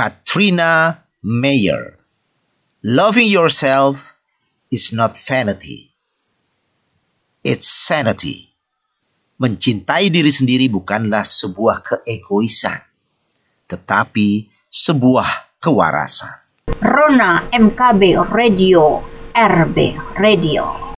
Katrina Meyer. Loving yourself is not vanity. It's sanity. Mencintai diri sendiri bukanlah sebuah keegoisan, tetapi sebuah kewarasan. Rona MKB Radio, RB Radio.